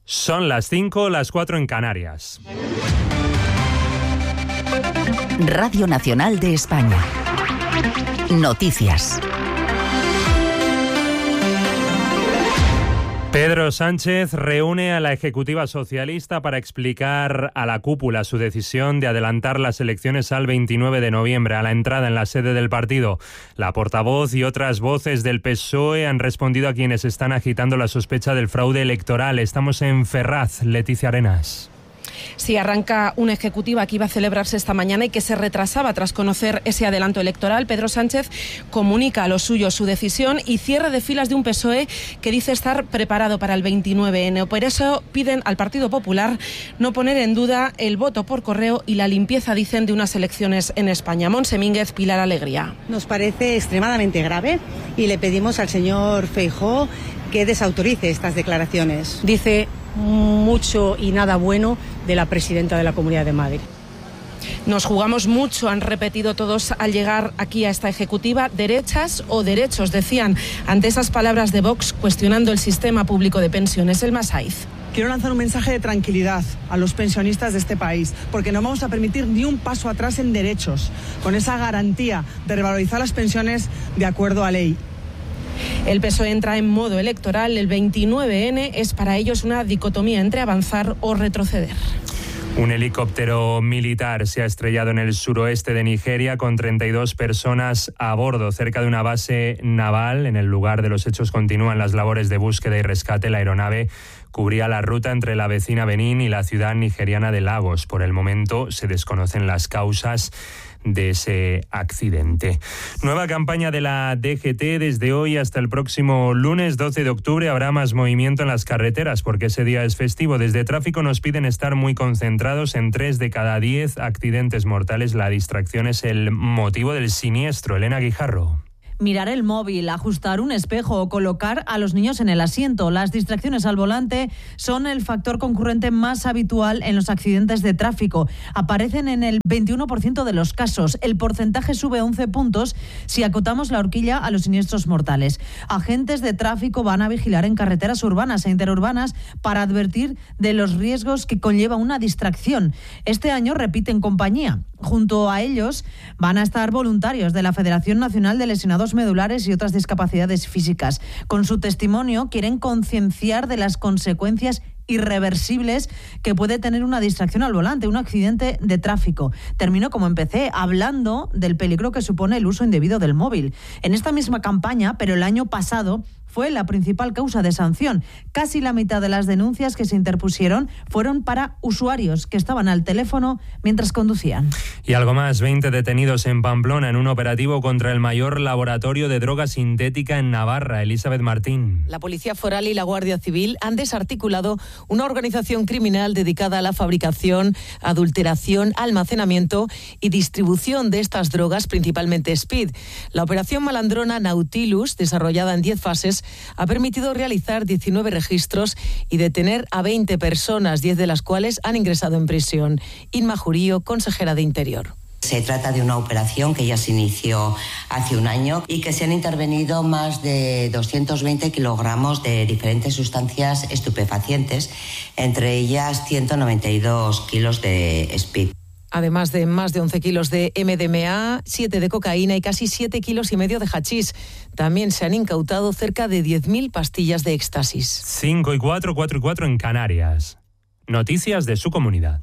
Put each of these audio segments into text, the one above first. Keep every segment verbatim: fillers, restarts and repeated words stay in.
Son las cinco, las cuatro en Canarias. Radio Nacional de España. Noticias. Pedro Sánchez reúne a la ejecutiva socialista para explicar a la cúpula su decisión de adelantar las elecciones al veintinueve de noviembre, a la entrada en la sede del partido. La portavoz y otras voces del P S O E han respondido a quienes están agitando la sospecha del fraude electoral. Estamos en Ferraz, Leticia Arenas. Sí, arranca una ejecutiva que iba a celebrarse esta mañana y que se retrasaba tras conocer ese adelanto electoral. Pedro Sánchez comunica a los suyos su decisión y cierre de filas de un P S O E que dice estar preparado para el veintinueve ene. Por eso piden al Partido Popular no poner en duda el voto por correo y la limpieza, dicen, de unas elecciones en España. Montse Mínguez, Pilar Alegría. Nos parece extremadamente grave y le pedimos al señor Feijóo que desautorice estas declaraciones. Dice mucho y nada bueno de la presidenta de la Comunidad de Madrid. Nos jugamos mucho, han repetido todos al llegar aquí a esta ejecutiva. Derechas o derechos, decían ante esas palabras de Vox cuestionando el sistema público de pensiones. El Masaiz. Quiero lanzar un mensaje de tranquilidad a los pensionistas de este país, porque no vamos a permitir ni un paso atrás en derechos, con esa garantía de revalorizar las pensiones de acuerdo a ley. El P S O E entra en modo electoral. El veintinueve ene es para ellos una dicotomía entre avanzar o retroceder. Un helicóptero militar se ha estrellado en el suroeste de Nigeria con treinta y dos personas a bordo, cerca de una base naval. En el lugar de los hechos continúan las labores de búsqueda y rescate. La aeronave cubría la ruta entre la vecina Benín y la ciudad nigeriana de Lagos. Por el momento se desconocen las causas de ese accidente. Nueva campaña de la D G T. Desde hoy hasta el próximo lunes doce de octubre habrá más movimiento en las carreteras porque ese día es festivo. Desde Tráfico nos piden estar muy concentrados. En tres de cada diez accidentes mortales la distracción es el motivo del siniestro. Elena Guijarro. Mirar el móvil, ajustar un espejo o colocar a los niños en el asiento. Las distracciones al volante son el factor concurrente más habitual en los accidentes de tráfico. Aparecen en el veintiuno por ciento de los casos. El porcentaje sube once puntos si acotamos la horquilla a los siniestros mortales. Agentes de tráfico van a vigilar en carreteras urbanas e interurbanas para advertir de los riesgos que conlleva una distracción. Este año repiten compañía. Junto a ellos van a estar voluntarios de la Federación Nacional de Lesionados Medulares y otras discapacidades físicas. Con su testimonio quieren concienciar de las consecuencias irreversibles que puede tener una distracción al volante, un accidente de tráfico. Termino como empecé, hablando del peligro que supone el uso indebido del móvil. En esta misma campaña, pero el año pasado, fue la principal causa de sanción. Casi la mitad de las denuncias que se interpusieron fueron para usuarios que estaban al teléfono mientras conducían. Y algo más, veinte detenidos en Pamplona en un operativo contra el mayor laboratorio de droga sintética en Navarra. Elizabeth Martín. La Policía Foral y la Guardia Civil han desarticulado una organización criminal dedicada a la fabricación, adulteración, almacenamiento y distribución de estas drogas, principalmente speed. La operación malandrona Nautilus, desarrollada en diez fases, ha permitido realizar diecinueve registros y detener a veinte personas, diez de las cuales han ingresado en prisión. Inma Jurío, consejera de Interior. Se trata de una operación que ya se inició hace un año y que se han intervenido más de doscientos veinte kilogramos de diferentes sustancias estupefacientes, entre ellas ciento noventa y dos kilos de speed. Además de más de once kilos de eme de eme a, siete de cocaína y casi siete kilos y medio de hachís. También se han incautado cerca de diez mil pastillas de éxtasis. cinco y cuatro, cuatro y cuatro en Canarias. Noticias de su comunidad.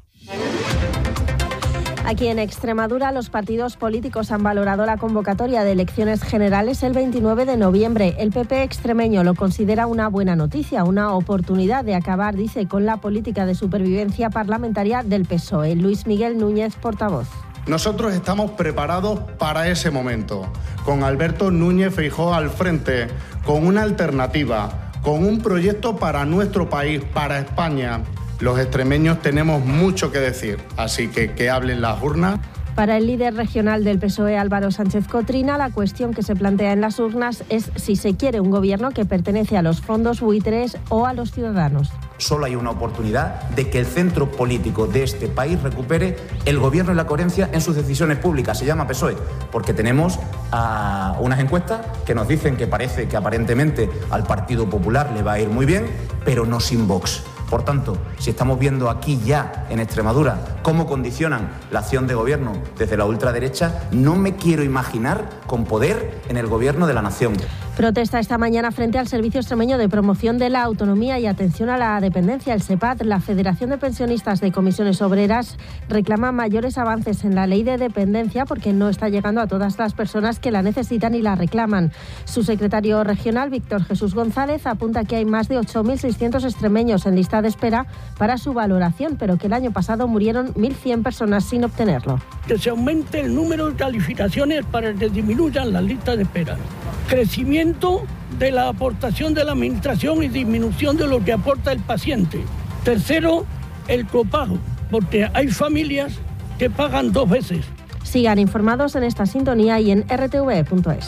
Aquí en Extremadura, los partidos políticos han valorado la convocatoria de elecciones generales el veintinueve de noviembre. El P P extremeño lo considera una buena noticia, una oportunidad de acabar, dice, con la política de supervivencia parlamentaria del P S O E. Luis Miguel Núñez, portavoz. Nosotros estamos preparados para ese momento, con Alberto Núñez Feijóo al frente, con una alternativa, con un proyecto para nuestro país, para España. Los extremeños tenemos mucho que decir, así que que hablen las urnas. Para el líder regional del P S O E, Álvaro Sánchez Cotrina, la cuestión que se plantea en las urnas es si se quiere un gobierno que pertenece a los fondos buitres o a los ciudadanos. Solo hay una oportunidad de que el centro político de este país recupere el gobierno y la coherencia en sus decisiones públicas. Se llama P S O E, porque tenemos uh, unas encuestas que nos dicen que parece que aparentemente al Partido Popular le va a ir muy bien, pero no sin Vox. Por tanto, si estamos viendo aquí ya en Extremadura cómo condicionan la acción de gobierno desde la ultraderecha, no me quiero imaginar con poder en el gobierno de la nación. Protesta esta mañana frente al Servicio Extremeño de Promoción de la Autonomía y Atención a la Dependencia, el SEPAD. La Federación de Pensionistas de Comisiones Obreras reclama mayores avances en la ley de dependencia porque no está llegando a todas las personas que la necesitan y la reclaman. Su secretario regional, Víctor Jesús González, apunta que hay más de ocho mil seiscientos extremeños en lista de espera para su valoración, pero que el año pasado murieron mil cien personas sin obtenerlo. Que se aumente el número de calificaciones para que disminuyan las listas de espera. Crecimiento de la aportación de la administración y disminución de lo que aporta el paciente. Tercero, el copago, porque hay familias que pagan dos veces. Sigan informados en esta sintonía y en r t v punto es.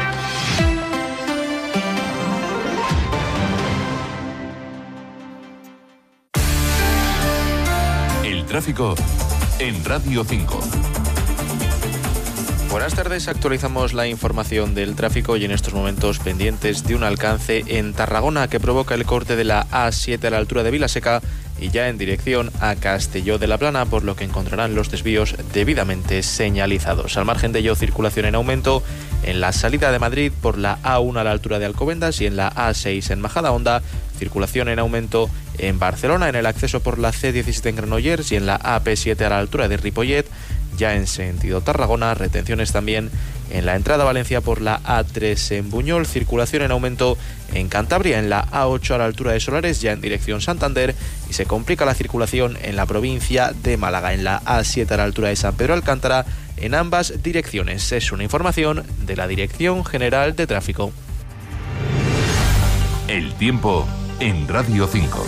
El tráfico en Radio cinco. Buenas tardes, actualizamos la información del tráfico y en estos momentos pendientes de un alcance en Tarragona que provoca el corte de la A siete a la altura de Vilaseca y ya en dirección a Castelló de la Plana, por lo que encontrarán los desvíos debidamente señalizados. Al margen de ello, circulación en aumento en la salida de Madrid por la A uno a la altura de Alcobendas y en la A seis en Majadahonda, circulación en aumento en Barcelona en el acceso por la C diecisiete en Granollers y en la A P siete a la altura de Ripollet. Ya en sentido Tarragona, retenciones también en la entrada a Valencia por la A tres en Buñol, circulación en aumento en Cantabria en la A ocho a la altura de Solares, ya en dirección Santander, y se complica la circulación en la provincia de Málaga, en la A siete a la altura de San Pedro Alcántara, en ambas direcciones. Es una información de la Dirección General de Tráfico. El tiempo en Radio cinco.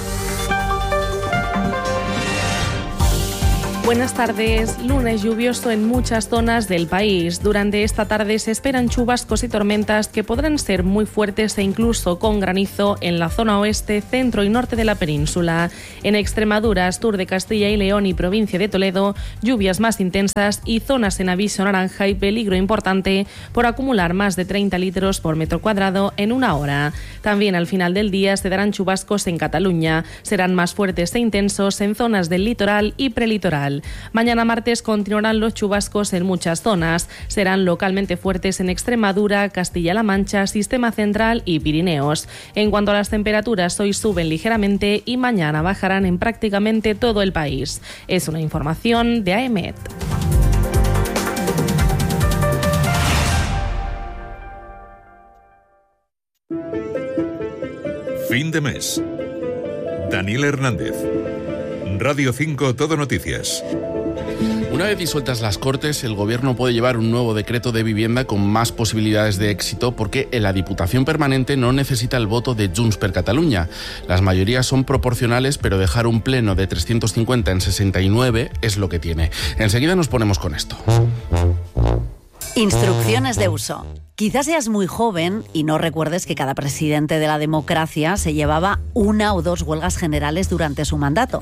Buenas tardes. Lunes lluvioso en muchas zonas del país. Durante esta tarde se esperan chubascos y tormentas que podrán ser muy fuertes e incluso con granizo en la zona oeste, centro y norte de la península. En Extremadura, sur de Castilla y León y provincia de Toledo, lluvias más intensas y zonas en aviso naranja y peligro importante por acumular más de treinta litros por metro cuadrado en una hora. También al final del día se darán chubascos en Cataluña. Serán más fuertes e intensos en zonas del litoral y prelitoral. Mañana martes continuarán los chubascos en muchas zonas. Serán localmente fuertes en Extremadura, Castilla-La Mancha, Sistema Central y Pirineos. En cuanto a las temperaturas, hoy suben ligeramente y mañana bajarán en prácticamente todo el país. Es una información de AEMET. Fin de mes. Daniel Hernández. Radio cinco Todo Noticias. Una vez disueltas las Cortes, el Gobierno puede llevar un nuevo decreto de vivienda con más posibilidades de éxito porque en la Diputación Permanente no necesita el voto de Junts per Catalunya. Las mayorías son proporcionales, pero dejar un pleno de trescientos cincuenta en sesenta y nueve es lo que tiene. Enseguida nos ponemos con esto. Instrucciones de uso. Quizás seas muy joven y no recuerdes que cada presidente de la democracia se llevaba una o dos huelgas generales durante su mandato.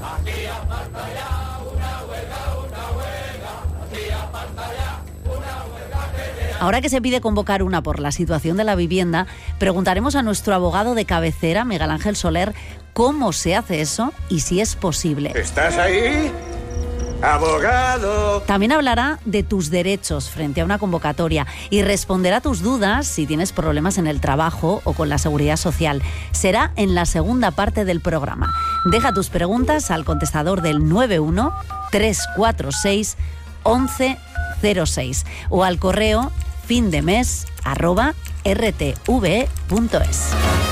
Ahora que se pide convocar una por la situación de la vivienda, preguntaremos a nuestro abogado de cabecera, Miguel Ángel Soler, cómo se hace eso y si es posible. ¿Estás ahí? ¡Abogado! También hablará de tus derechos frente a una convocatoria y responderá a tus dudas si tienes problemas en el trabajo o con la seguridad social. Será en la segunda parte del programa. Deja tus preguntas al contestador del nueve uno tres cuatro seis once cero seis o al correo findemes arroba r t v punto es.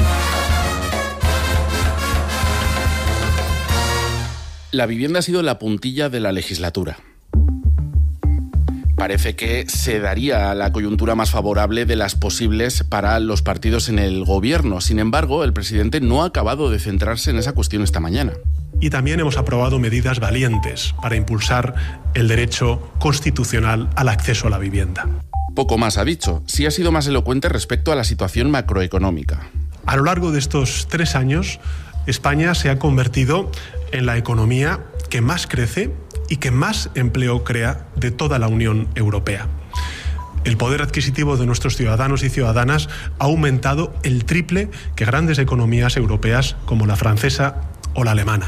La vivienda ha sido la puntilla de la legislatura. Parece que se daría la coyuntura más favorable de las posibles para los partidos en el gobierno. Sin embargo, el presidente no ha acabado de centrarse en esa cuestión esta mañana. Y también hemos aprobado medidas valientes para impulsar el derecho constitucional al acceso a la vivienda. Poco más ha dicho. Sí ha sido más elocuente respecto a la situación macroeconómica. A lo largo de estos tres años, España se ha convertido en la economía que más crece y que más empleo crea de toda la Unión Europea. El poder adquisitivo de nuestros ciudadanos y ciudadanas ha aumentado el triple que grandes economías europeas como la francesa o la alemana.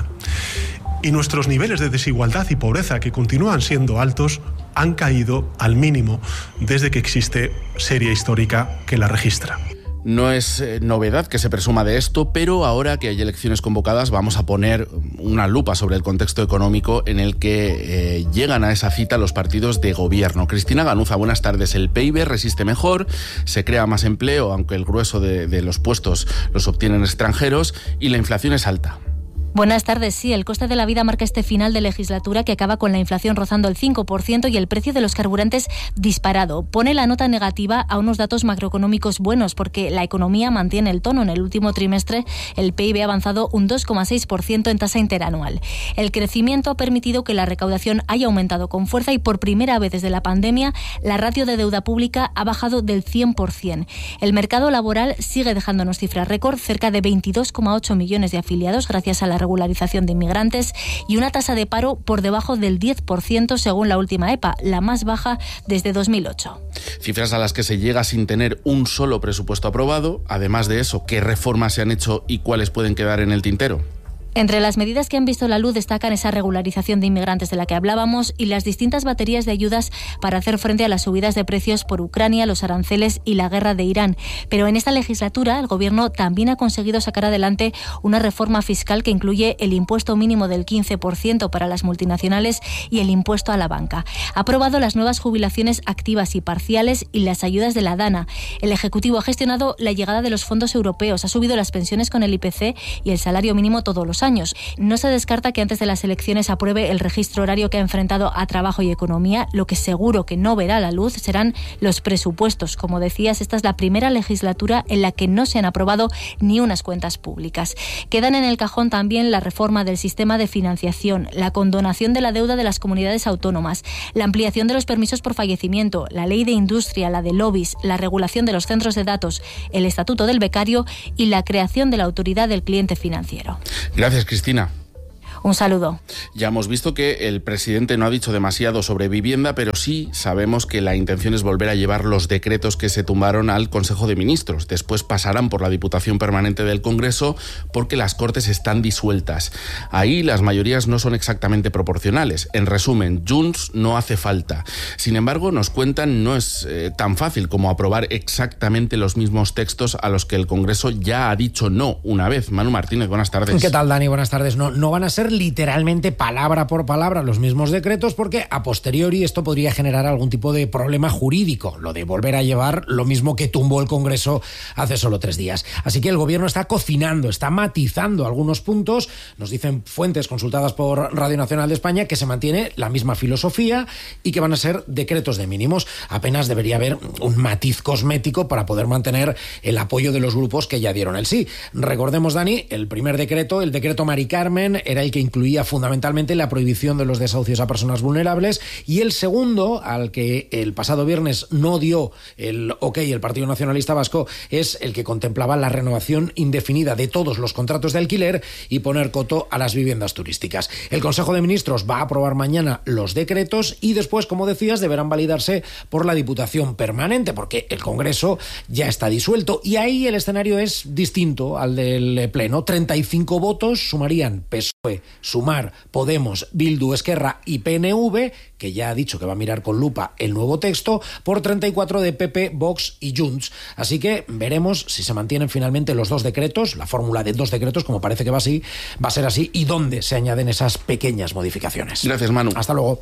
Y nuestros niveles de desigualdad y pobreza, que continúan siendo altos, han caído al mínimo desde que existe serie histórica que la registra. No es eh, novedad que se presuma de esto, pero ahora que hay elecciones convocadas vamos a poner una lupa sobre el contexto económico en el que eh, llegan a esa cita los partidos de gobierno. Cristina Ganuza, buenas tardes. El P I B resiste mejor, se crea más empleo, aunque el grueso de, de los puestos los obtienen extranjeros, y la inflación es alta. Buenas tardes. Sí, el coste de la vida marca este final de legislatura que acaba con la inflación rozando el cinco por ciento y el precio de los carburantes disparado. Pone la nota negativa a unos datos macroeconómicos buenos porque la economía mantiene el tono. En el último trimestre el P I B ha avanzado un dos coma seis por ciento en tasa interanual. El crecimiento ha permitido que la recaudación haya aumentado con fuerza y por primera vez desde la pandemia la ratio de deuda pública ha bajado del cien por ciento. El mercado laboral sigue dejándonos cifras récord, cerca de veintidós coma ocho millones de afiliados gracias a la regularización de inmigrantes y una tasa de paro por debajo del diez por ciento según la última E P A, la más baja desde dos mil ocho. Cifras a las que se llega sin tener un solo presupuesto aprobado. Además de eso, ¿qué reformas se han hecho y cuáles pueden quedar en el tintero? Entre las medidas que han visto la luz destacan esa regularización de inmigrantes de la que hablábamos y las distintas baterías de ayudas para hacer frente a las subidas de precios por Ucrania, los aranceles y la guerra de Irán. Pero en esta legislatura el Gobierno también ha conseguido sacar adelante una reforma fiscal que incluye el impuesto mínimo del quince por ciento para las multinacionales y el impuesto a la banca. Ha aprobado las nuevas jubilaciones activas y parciales y las ayudas de la DANA. El Ejecutivo ha gestionado la llegada de los fondos europeos, ha subido las pensiones con el I P C y el salario mínimo todos los años. Años. No se descarta que antes de las elecciones apruebe el registro horario que ha enfrentado a Trabajo y Economía. Lo que seguro que no verá la luz serán los presupuestos. Como decías, esta es la primera legislatura en la que no se han aprobado ni unas cuentas públicas. Quedan en el cajón también la reforma del sistema de financiación, la condonación de la deuda de las comunidades autónomas, la ampliación de los permisos por fallecimiento, la ley de industria, la de lobbies, la regulación de los centros de datos, el estatuto del becario y la creación de la autoridad del cliente financiero. Gracias, Cristina. Un saludo. Ya hemos visto que el presidente no ha dicho demasiado sobre vivienda, pero sí sabemos que la intención es volver a llevar los decretos que se tumbaron al Consejo de Ministros. Después pasarán por la Diputación Permanente del Congreso porque las Cortes están disueltas. Ahí las mayorías no son exactamente proporcionales. En resumen, Junts no hace falta. Sin embargo, nos cuentan, no es eh, tan fácil como aprobar exactamente los mismos textos a los que el Congreso ya ha dicho no una vez. Manu Martínez, buenas tardes. ¿Qué tal, Dani? Buenas tardes. No, no van a ser literalmente palabra por palabra los mismos decretos porque a posteriori esto podría generar algún tipo de problema jurídico, lo de volver a llevar lo mismo que tumbó el Congreso hace solo tres días. Así que el Gobierno está cocinando, está matizando algunos puntos. Nos dicen fuentes consultadas por Radio Nacional de España que se mantiene la misma filosofía y que van a ser decretos de mínimos. Apenas debería haber un matiz cosmético para poder mantener el apoyo de los grupos que ya dieron el sí. Recordemos, Dani, el primer decreto, el decreto Mari Carmen, era el que incluía fundamentalmente la prohibición de los desahucios a personas vulnerables, y el segundo, al que el pasado viernes no dio el ok el Partido Nacionalista Vasco, es el que contemplaba la renovación indefinida de todos los contratos de alquiler y poner coto a las viviendas turísticas. El Consejo de Ministros va a aprobar mañana los decretos y después, como decías, deberán validarse por la Diputación Permanente, porque el Congreso ya está disuelto y ahí el escenario es distinto al del Pleno. treinta y cinco votos sumarían P S O E, Sumar, Podemos, Bildu, Esquerra y P N V, que ya ha dicho que va a mirar con lupa el nuevo texto, por treinta y cuatro de P P, Vox y Junts. Así que veremos si se mantienen finalmente los dos decretos, la fórmula de dos decretos, como parece que va así, va a ser así, y dónde se añaden esas pequeñas modificaciones. Gracias, Manu. Hasta luego.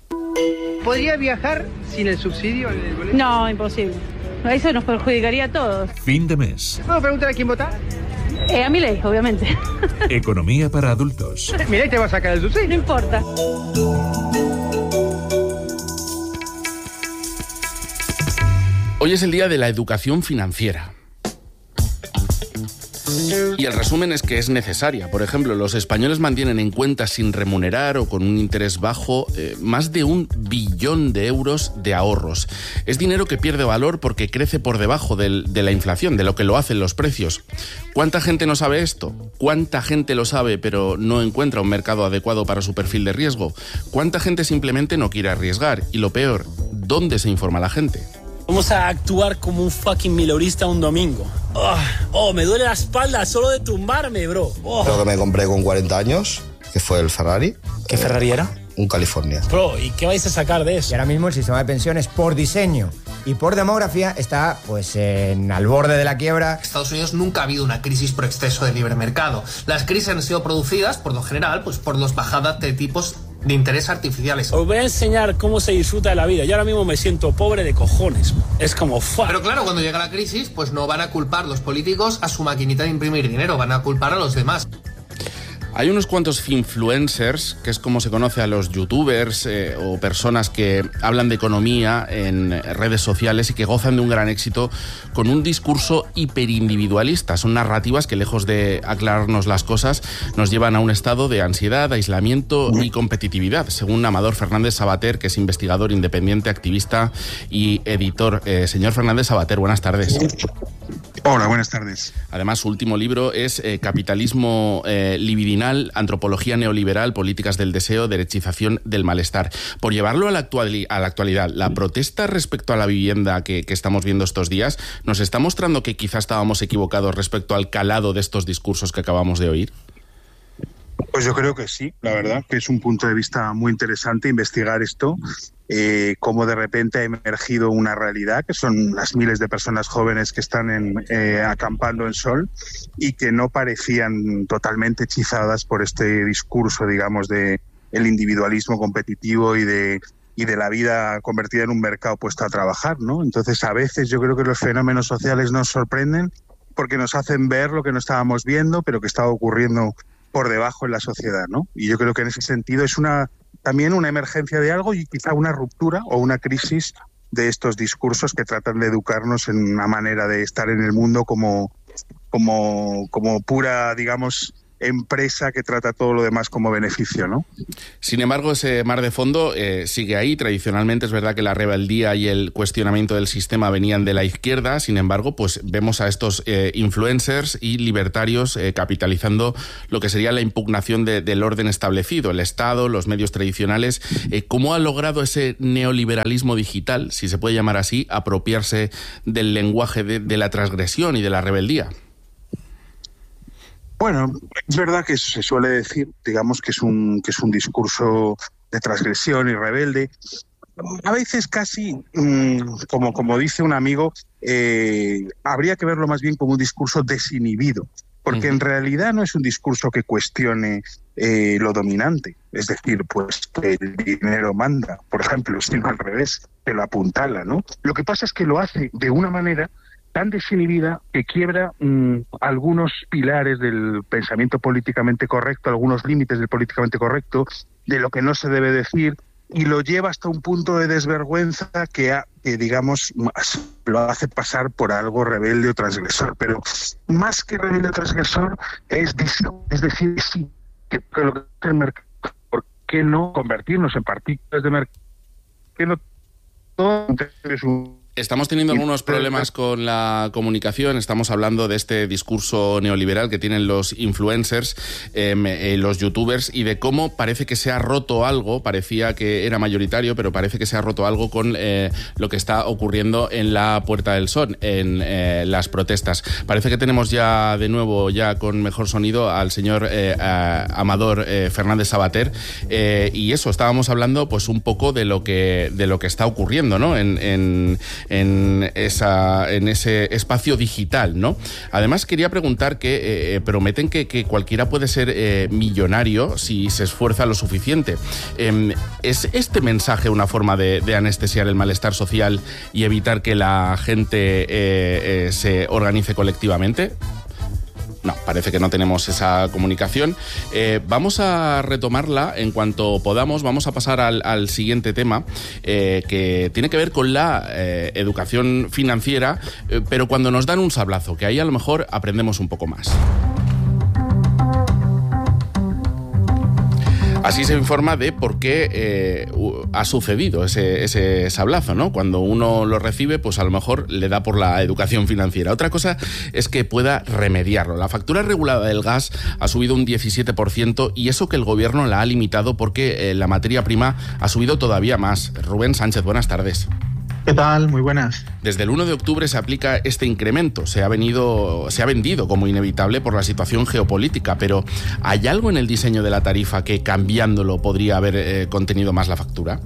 ¿Podría viajar sin el subsidio en el boleto? No, imposible. Eso nos perjudicaría a todos. Fin de mes. ¿Puedo preguntar a quién vota? Eh, a Milei, obviamente. Economía para adultos. Milei te va a sacar el subsidio. No importa. Hoy es el día de la educación financiera. Y el resumen es que es necesaria. Por ejemplo, los españoles mantienen en cuentas sin remunerar o con un interés bajo eh, más de un billón de euros de ahorros. Es dinero que pierde valor porque crece por debajo del, de la inflación, de lo que lo hacen los precios. ¿Cuánta gente no sabe esto? ¿Cuánta gente lo sabe pero no encuentra un mercado adecuado para su perfil de riesgo? ¿Cuánta gente simplemente no quiere arriesgar? Y lo peor, ¿dónde se informa la gente? Vamos a actuar como un fucking mileurista un domingo. Oh, oh, me duele la espalda solo de tumbarme, bro. Oh. Lo que me compré con cuarenta años, que fue el Ferrari. ¿Qué Ferrari era? Un California. Bro, ¿y qué vais a sacar de eso? Y ahora mismo el sistema de pensiones por diseño y por demografía está pues en al borde de la quiebra. En Estados Unidos nunca ha habido una crisis por exceso de libre mercado. Las crisis han sido producidas, por lo general, pues por las bajadas de tipos de interés artificiales. Os voy a enseñar cómo se disfruta de la vida. Yo ahora mismo me siento pobre de cojones. Es como fuck. Pero claro, cuando llega la crisis, pues no van a culpar los políticos a su maquinita de imprimir dinero, van a culpar a los demás. Hay unos cuantos influencers, que es como se conoce a los youtubers eh, o personas que hablan de economía en redes sociales y que gozan de un gran éxito con un discurso hiperindividualista. Son narrativas que, lejos de aclararnos las cosas, nos llevan a un estado de ansiedad, aislamiento y competitividad, según Amador Fernández Sabater, que es investigador independiente, activista y editor. Eh, señor Fernández Sabater, buenas tardes. Hola, buenas tardes. Además, su último libro es eh, Capitalismo eh, libidinal, Antropología neoliberal, Políticas del deseo, Derechización del malestar. Por llevarlo a la, actuali- a la actualidad, la protesta respecto a la vivienda que, que estamos viendo estos días nos está mostrando que quizá estábamos equivocados respecto al calado de estos discursos que acabamos de oír. Pues yo creo que sí, la verdad, que es un punto de vista muy interesante investigar esto, eh, cómo de repente ha emergido una realidad, que son las miles de personas jóvenes que están en, eh, acampando en Sol y que no parecían totalmente hechizadas por este discurso, digamos, de el individualismo competitivo y de y de la vida convertida en un mercado puesto a trabajar, ¿no? Entonces, a veces yo creo que los fenómenos sociales nos sorprenden porque nos hacen ver lo que no estábamos viendo, pero que estaba ocurriendo por debajo en la sociedad, ¿no? Y yo creo que en ese sentido es una también una emergencia de algo y quizá una ruptura o una crisis de estos discursos que tratan de educarnos en una manera de estar en el mundo como, como, como pura, digamos, empresa que trata todo lo demás como beneficio, ¿no? Sin embargo, ese mar de fondo eh, sigue ahí. Tradicionalmente es verdad que la rebeldía y el cuestionamiento del sistema venían de la izquierda. Sin embargo, pues vemos a estos eh, influencers y libertarios eh, capitalizando lo que sería la impugnación de, del orden establecido, el Estado, los medios tradicionales. Eh, ¿Cómo ha logrado ese neoliberalismo digital, si se puede llamar así, apropiarse del lenguaje de, de la transgresión y de la rebeldía? Bueno, es verdad que se suele decir, digamos, que es un que es un discurso de transgresión y rebelde. A veces casi, mmm, como, como dice un amigo, eh, habría que verlo más bien como un discurso desinhibido, porque uh-huh. en realidad no es un discurso que cuestione eh, lo dominante, es decir, pues que el dinero manda, por ejemplo, sino al revés, que lo apuntala, ¿no? Lo que pasa es que lo hace de una manera tan desinhibida que quiebra mmm, algunos pilares del pensamiento políticamente correcto, algunos límites del políticamente correcto, de lo que no se debe decir, y lo lleva hasta un punto de desvergüenza que, ha, que digamos, lo hace pasar por algo rebelde o transgresor. Pero más que rebelde o transgresor, es, es decir, sí, que lo que es el mercado, ¿por qué no convertirnos en partículas de mercado? ¿Por qué no todo es un... Estamos teniendo algunos problemas con la comunicación. Estamos hablando de este discurso neoliberal que tienen los influencers, eh, eh, los youtubers, y de cómo parece que se ha roto algo. Parecía que era mayoritario, pero parece que se ha roto algo con eh, lo que está ocurriendo en la Puerta del Sol, en eh, las protestas. Parece que tenemos ya de nuevo, ya con mejor sonido, al señor eh, a, Amador eh, Fernández Sabater. Eh, y eso, estábamos hablando pues un poco de lo que, de lo que está ocurriendo, ¿no? En, en en, esa, en ese espacio digital, ¿no? Además, quería preguntar que eh, prometen que, que cualquiera puede ser eh, millonario si se esfuerza lo suficiente. Eh, ¿Es este mensaje una forma de, de anestesiar el malestar social y evitar que la gente eh, eh, se organice colectivamente? No, parece que no tenemos esa comunicación. Eh, vamos a retomarla en cuanto podamos. Vamos a pasar al, al siguiente tema, eh, que tiene que ver con la eh, educación financiera, eh, pero cuando nos dan un sablazo, que ahí a lo mejor aprendemos un poco más. Así se informa de por qué eh, ha sucedido ese, ese sablazo, ¿no? Cuando uno lo recibe, pues a lo mejor le da por la educación financiera. Otra cosa es que pueda remediarlo. La factura regulada del gas ha subido un diecisiete por ciento y eso que el gobierno la ha limitado porque eh, la materia prima ha subido todavía más. Rubén Sánchez, buenas tardes. ¿Qué tal? Muy buenas. Desde el uno de octubre se aplica este incremento. Se ha, venido, se ha vendido como inevitable por la situación geopolítica, pero ¿hay algo en el diseño de la tarifa que cambiándolo podría haber eh, contenido más la factura?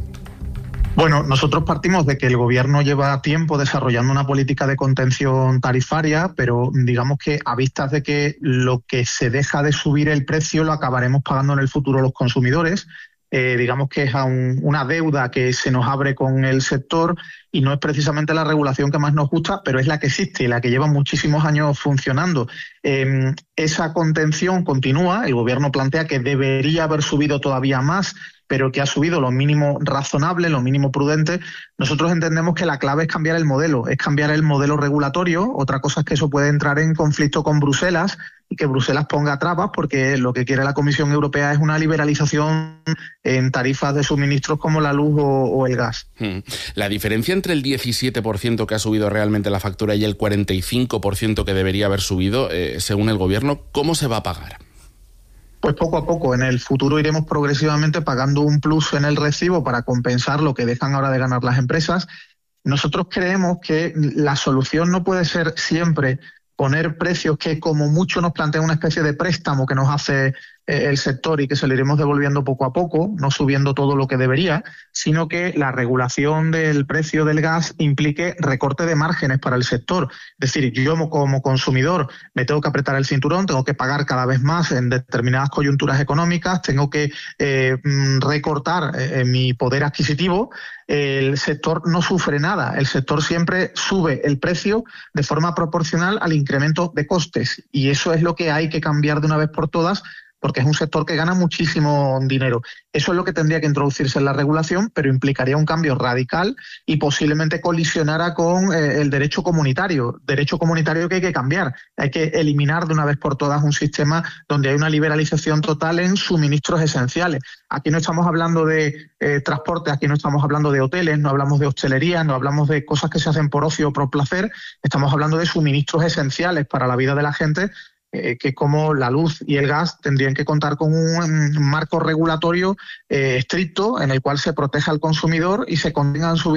Bueno, nosotros partimos de que el Gobierno lleva tiempo desarrollando una política de contención tarifaria, pero digamos que a vistas de que lo que se deja de subir el precio lo acabaremos pagando en el futuro los consumidores. Eh, digamos que es un, una deuda que se nos abre con el sector y no es precisamente la regulación que más nos gusta, pero es la que existe y la que lleva muchísimos años funcionando. Eh, esa contención continúa, el Gobierno plantea que debería haber subido todavía más, pero que ha subido lo mínimo razonable, lo mínimo prudente. Nosotros entendemos que la clave es cambiar el modelo, es cambiar el modelo regulatorio. Otra cosa es que eso puede entrar en conflicto con Bruselas y que Bruselas ponga trabas, porque lo que quiere la Comisión Europea es una liberalización en tarifas de suministros como la luz o, o el gas. La diferencia entre el diecisiete por ciento que ha subido realmente la factura y el cuarenta y cinco por ciento que debería haber subido, eh, según el Gobierno, ¿cómo se va a pagar? Pues poco a poco, en el futuro iremos progresivamente pagando un plus en el recibo para compensar lo que dejan ahora de ganar las empresas. Nosotros creemos que la solución no puede ser siempre poner precios que como mucho nos plantean una especie de préstamo que nos hace eh, el sector y que se lo iremos devolviendo poco a poco, no subiendo todo lo que debería, sino que la regulación del precio del gas implique recorte de márgenes para el sector. Es decir, yo como consumidor me tengo que apretar el cinturón, tengo que pagar cada vez más en determinadas coyunturas económicas, tengo que eh, recortar eh, mi poder adquisitivo. El sector no sufre nada, el sector siempre sube el precio de forma proporcional al incremento de costes y eso es lo que hay que cambiar de una vez por todas, porque es un sector que gana muchísimo dinero. Eso es lo que tendría que introducirse en la regulación, pero implicaría un cambio radical y posiblemente colisionara con eh, el derecho comunitario. Derecho comunitario que hay que cambiar. Hay que eliminar de una vez por todas un sistema donde hay una liberalización total en suministros esenciales. Aquí no estamos hablando de eh, transporte, aquí no estamos hablando de hoteles, no hablamos de hostelería, no hablamos de cosas que se hacen por ocio o por placer. Estamos hablando de suministros esenciales para la vida de la gente, Eh, que como la luz y el gas tendrían que contar con un marco regulatorio eh, estricto en el cual se proteja al consumidor y se contengan su